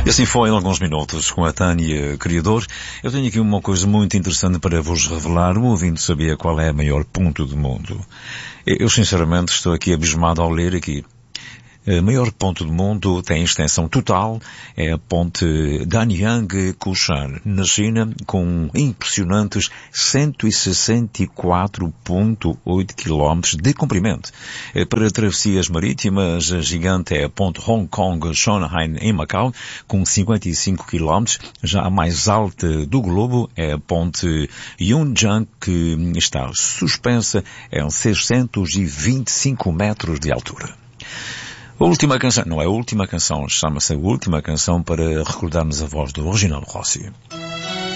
E assim foi em alguns minutos com a Tânia Criador. Eu tenho aqui uma coisa muito interessante para vos revelar. O ouvinte sabia qual é o maior ponto do mundo. Eu sinceramente estou aqui abismado ao ler aqui. O maior ponto do mundo tem extensão total, é a ponte Danyang-Kushan, na China, com impressionantes 164,8 km de comprimento. Para travessias marítimas, a gigante é a ponte Hong Kong-Shanghai em Macau, com 55 km. Já a mais alta do globo é a ponte Yunjiang, que está suspensa em 625 metros de altura. A última canção, não é a última canção, chama-se a última canção para recordarmos a voz do Reginaldo Rossi.